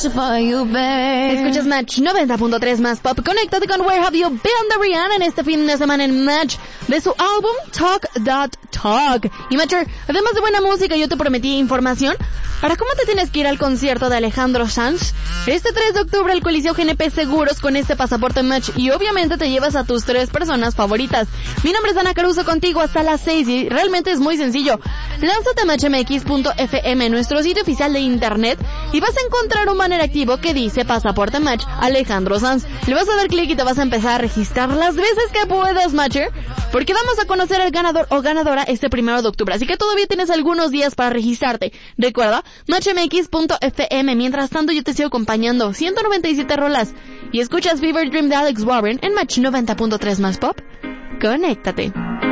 Escuchas Match 90.3 más pop. Conéctate con Where Have You Been de Rihanna en este fin de semana en Match de su álbum Talk. Y Matcher, además de buena música, yo te prometí información para cómo te tienes que ir al concierto de Alejandro Sanz este 3 de octubre al Coliseo GNP Seguros con este pasaporte Match, y obviamente te llevas a tus 3 personas favoritas. Mi nombre es Ana Caruso, contigo hasta las 6 y realmente es muy sencillo. Lánzate a matchmx.fm, nuestro sitio oficial de internet, y vas a encontrar un banner activo que dice Pasaporte Match Alejandro Sanz. Le vas a dar clic y te vas a empezar a registrar las veces que puedas, Matcher, porque vamos a conocer al ganador o ganadora este 1 de octubre, así que todavía tienes algunos días para registrarte. Recuerda, matchmx.fm. Mientras tanto yo te sigo acompañando, 197 rolas, y escuchas Fever Dream de Alex Warren en Match 90.3 más pop. Conéctate.